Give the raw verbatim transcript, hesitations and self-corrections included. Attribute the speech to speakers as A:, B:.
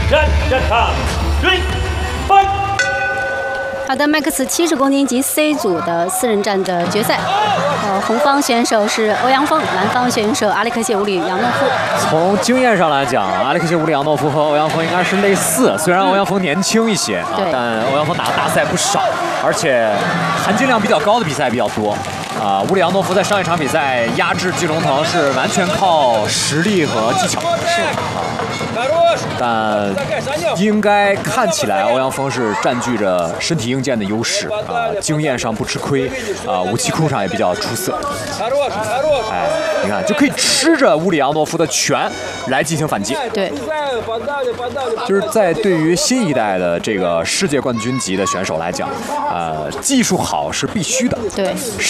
A: 战战场，Ready Fight！
B: 好的，麦克斯七十公斤级 C 组的四人战的决赛，呃，红方选手是欧阳锋，蓝方选手阿列克谢·乌里扬诺夫。
C: 从经验上来讲，阿列克谢·乌里扬诺夫和欧阳锋应该是类似，虽然欧阳锋年轻一些、嗯、啊，但欧阳锋打的大赛不少，而且含金量比较高的比赛比较多。啊，乌里扬诺夫在上一场比赛压制季龙腾是完全靠实力和技巧，是啊，但应该看起来欧阳锋是占据着身体硬件的优势啊，经验上不吃亏啊，武器库上也比较出色。哎，你看就可以吃着乌里扬诺夫的拳来进行反击。
B: 对，
C: 就是在对于新一代的这个世界冠军级的选手来讲，呃，技术好是必须的。
B: 对。